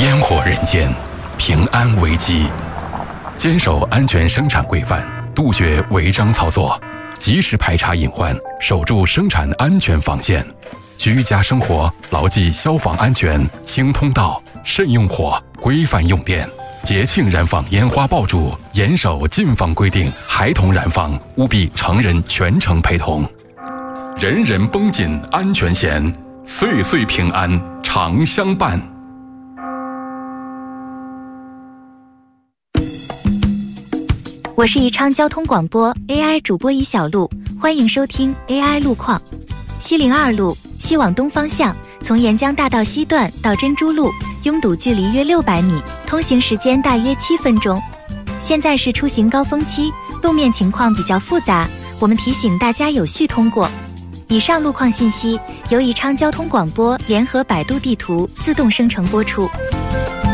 烟火人间，平安危机。坚守安全生产规范，杜绝违章操作，及时排查隐患，守住生产安全防线。居家生活牢记消防安全，清通道，慎用火，规范用电。节庆燃放烟花爆竹，严守禁放规定，孩童燃放务必成人全程陪同。人人绷紧安全弦，岁岁平安常相伴。 我是宜昌交通广播 AI 主播宜小璐，欢迎收听 AI 路况。西02路西往东方向，从沿江大道西段到珍珠路，拥堵距离约600米，通行时间大约7分钟。现在是出行高峰期，路面情况比较复杂，我们提醒大家有序通过。以上路况信息由宜昌交通广播联合百度地图自动生成播出。